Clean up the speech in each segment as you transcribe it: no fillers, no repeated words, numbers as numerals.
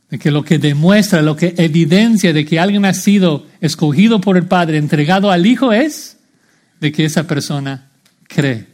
De que lo que demuestra, lo que evidencia de que alguien ha sido escogido por el Padre, entregado al Hijo, es de que esa persona cree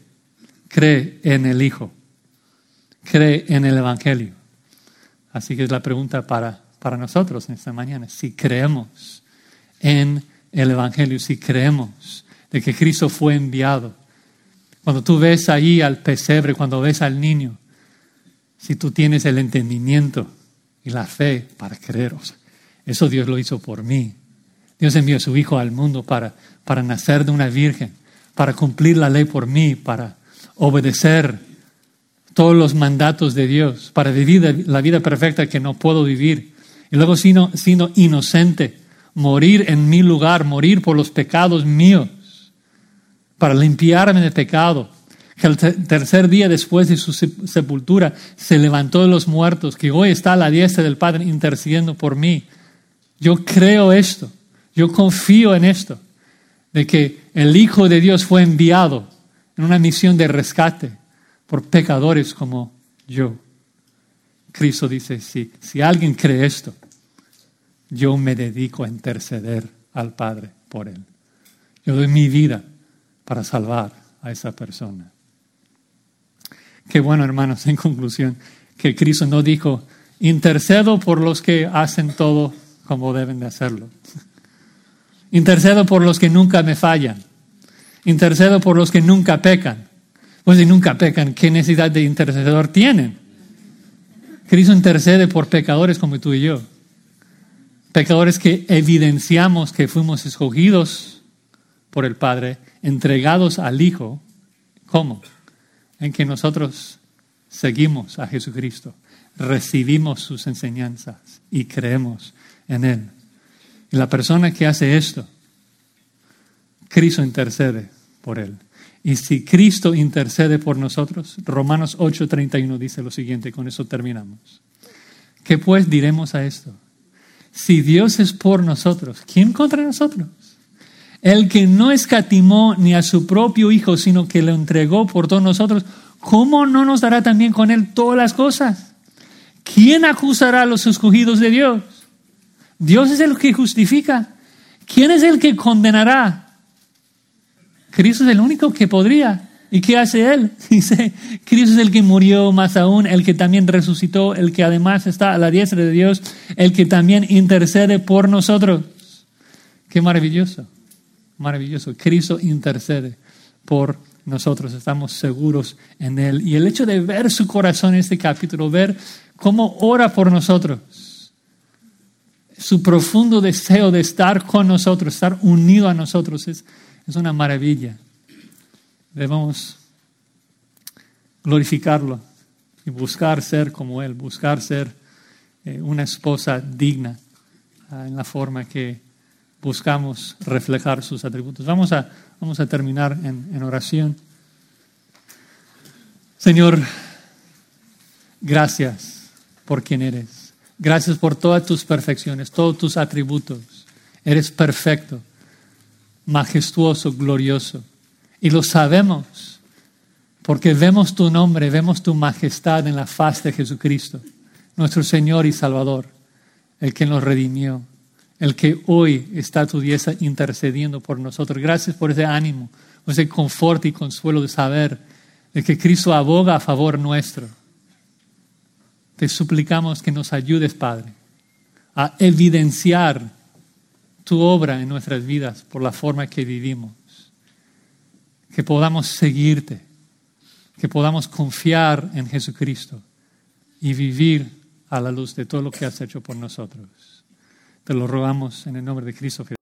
en el Hijo, cree en el Evangelio. Así que es la pregunta para nosotros en esta mañana, si creemos en el Evangelio, si creemos de que Cristo fue enviado. Cuando tú ves ahí al pesebre, cuando ves al niño, si tú tienes el entendimiento y la fe para creer, o sea, eso Dios lo hizo por mí. Dios envió a su Hijo al mundo para nacer de una virgen, para cumplir la ley por mí, para obedecer todos los mandatos de Dios, para vivir la vida perfecta que no puedo vivir. Y luego siendo inocente, morir en mi lugar, morir por los pecados míos, para limpiarme de pecado. Que el tercer día después de su sepultura se levantó de los muertos, que hoy está a la diestra del Padre intercediendo por mí. Yo creo esto, yo confío en esto, de que el Hijo de Dios fue enviado en una misión de rescate por pecadores como yo. Cristo dice, si alguien cree esto, yo me dedico a interceder al Padre por él. Yo doy mi vida para salvar a esa persona. Qué bueno, hermanos, en conclusión, que Cristo no dijo, intercedo por los que hacen todo como deben de hacerlo. Intercedo por los que nunca me fallan. Intercedo por los que nunca pecan. Pues si nunca pecan, ¿qué necesidad de intercedor tienen? Cristo intercede por pecadores como tú y yo. Pecadores que evidenciamos que fuimos escogidos por el Padre, entregados al Hijo. ¿Cómo? En que nosotros seguimos a Jesucristo, recibimos sus enseñanzas y creemos en Él. Y la persona que hace esto, Cristo intercede por él. Y si Cristo intercede por nosotros, Romanos 8:31 dice lo siguiente, con eso terminamos. ¿Qué pues diremos a esto? Si Dios es por nosotros, ¿quién contra nosotros? El que no escatimó ni a su propio Hijo, sino que lo entregó por todos nosotros, ¿cómo no nos dará también con él todas las cosas? ¿Quién acusará a los escogidos de Dios? Dios es el que justifica. ¿Quién es el que condenará? Cristo es el único que podría. ¿Y qué hace Él? Dice, Cristo es el que murió, más aún, el que también resucitó, el que además está a la diestra de Dios, el que también intercede por nosotros. Qué maravilloso, maravilloso. Cristo intercede por nosotros, estamos seguros en Él. Y el hecho de ver su corazón en este capítulo, ver cómo ora por nosotros, su profundo deseo de estar con nosotros, estar unido a nosotros, es una maravilla. Debemos glorificarlo y buscar ser como Él, buscar ser una esposa digna en la forma que buscamos reflejar sus atributos. Vamos a terminar en oración. Señor, gracias por quien eres. Gracias por todas tus perfecciones, todos tus atributos. Eres perfecto, majestuoso, glorioso. Y lo sabemos porque vemos tu nombre, vemos tu majestad en la faz de Jesucristo, nuestro Señor y Salvador, el que nos redimió, el que hoy está a tu diestra intercediendo por nosotros. Gracias por ese ánimo, por ese confort y consuelo de saber de que Cristo aboga a favor nuestro. Te suplicamos que nos ayudes, Padre, a evidenciar tu obra en nuestras vidas por la forma que vivimos. Que podamos seguirte, que podamos confiar en Jesucristo y vivir a la luz de todo lo que has hecho por nosotros. Te lo rogamos en el nombre de Cristo Jesús.